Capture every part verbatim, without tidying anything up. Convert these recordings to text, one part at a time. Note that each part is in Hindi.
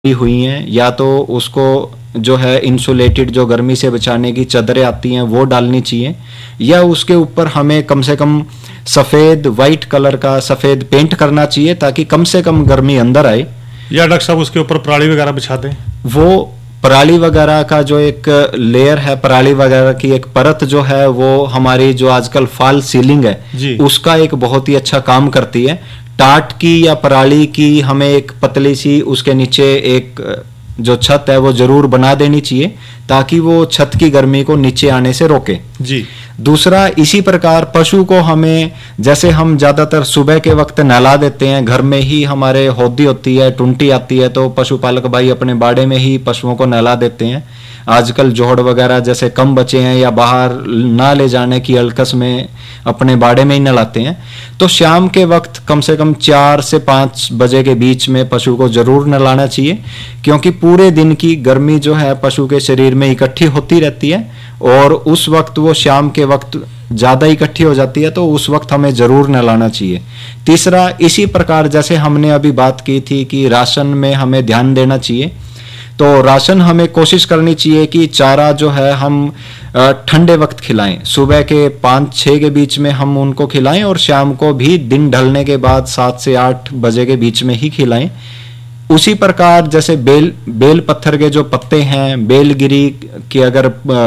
हुई हैं, या तो उसको जो है इंसुलेटेड जो गर्मी से बचाने की चादरें आती हैं वो डालनी चाहिए, या उसके ऊपर हमें कम से कम सफ़ेद वाइट कलर का सफ़ेद पेंट करना चाहिए ताकि कम से कम गर्मी अंदर आए। या डॉक्टर साहब उसके ऊपर पराली वगैरह बिछा दें। वो पराली वगैरह का जो एक लेयर है, पराली वगैरह की एक परत जो है वो हमारी जो आजकल फॉल सीलिंग है उसका एक बहुत ही अच्छा काम करती है। टाट की या पराली की हमें एक पतली सी उसके नीचे एक जो छत है वो जरूर बना देनी चाहिए ताकि वो छत की गर्मी को नीचे आने से रोके जी। दूसरा, इसी प्रकार पशु को हमें, जैसे हम ज्यादातर सुबह के वक्त नहला देते हैं, घर में ही हमारे हौदी होती है, टुंटी आती है, तो पशुपालक भाई अपने बाड़े में ही पशुओं को नहला देते हैं। आजकल जोड़ वगैरह जैसे कम बचे हैं या बाहर ना ले जाने की अलकस में अपने बाड़े में ही नहलाते हैं, तो शाम के वक्त कम से कम चार से पाँच बजे के बीच में पशु को जरूर नहलाना चाहिए, क्योंकि पूरे दिन की गर्मी जो है पशु के शरीर में इकट्ठी होती रहती है और उस वक्त वो शाम के वक्त ज़्यादा इकट्ठी हो जाती है, तो उस वक्त हमें ज़रूर नहलाना चाहिए। तीसरा, इसी प्रकार जैसे हमने अभी बात की थी कि राशन में हमें ध्यान देना चाहिए, तो राशन हमें कोशिश करनी चाहिए कि चारा जो है हम ठंडे वक्त खिलाएं, सुबह के पाँच छः के बीच में हम उनको खिलाएं और शाम को भी दिन ढलने के बाद सात से आठ बजे के बीच में ही खिलाएं। उसी प्रकार जैसे बेल बेल पत्थर के जो पत्ते हैं, बेलगिरी के अगर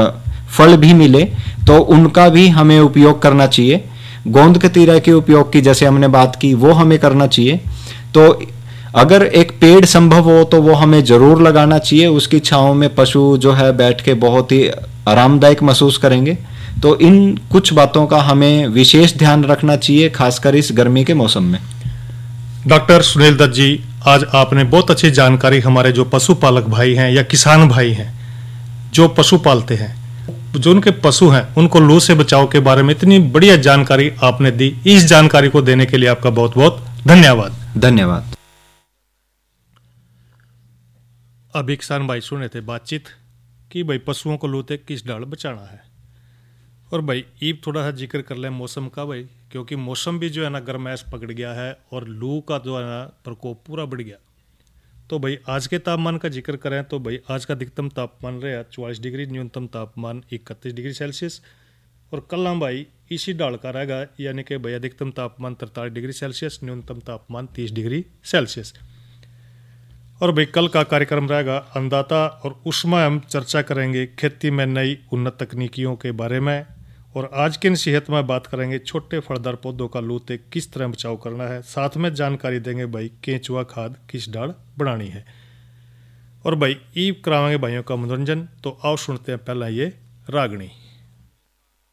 फल भी मिले तो उनका भी हमें उपयोग करना चाहिए। गोंद कतीरा के उपयोग की जैसे हमने बात की वो हमें करना चाहिए। तो अगर एक पेड़ संभव हो तो वो हमें जरूर लगाना चाहिए, उसकी छांव में पशु जो है बैठ के बहुत ही आरामदायक महसूस करेंगे। तो इन कुछ बातों का हमें विशेष ध्यान रखना चाहिए, खासकर इस गर्मी के मौसम में। डॉक्टर सुनील दत्त जी, आज आपने बहुत अच्छी जानकारी हमारे जो पशुपालक भाई हैं या किसान भाई हैं जो पशु पालते हैं, जो उनके पशु हैं, उनको लू से बचाव के बारे में इतनी बढ़िया जानकारी आपने दी। इस जानकारी को देने के लिए आपका बहुत बहुत धन्यवाद। धन्यवाद। अभी किसान भाई सुने थे बातचीत कि भाई पशुओं को लू से किस ढाल बचाना है। और भाई ईब थोड़ा सा जिक्र कर लें मौसम का भाई, क्योंकि मौसम भी जो है ना गर्मैश पकड़ गया है और लू का जो है ना प्रकोप पूरा बढ़ गया। तो भाई आज के तापमान का जिक्र करें तो भाई आज का अधिकतम तापमान रहा चौवालीस डिग्री, न्यूनतम तापमान इकतीस डिग्री सेल्सियस। और कल हम भाई इसी डाल का रहेगा, यानी कि भाई अधिकतम तापमान तरतालीस डिग्री सेल्सियस, न्यूनतम तापमान तीस डिग्री सेल्सियस। और भाई कल का कार्यक्रम रहेगा अन्नदाता, और उसमें हम चर्चा करेंगे खेती में नई उन्नत तकनीकियों के बारे में। और आज की नसीहत में बात करेंगे छोटे फलदार पौधों का लू से किस तरह बचाव करना है। साथ में जानकारी देंगे भाई केंचुआ खाद किस डाल बनानी है। और भाई ईब कराएंगे भाइयों का मनोरंजन। तो आओ सुनते हैं पहला ये रागनी।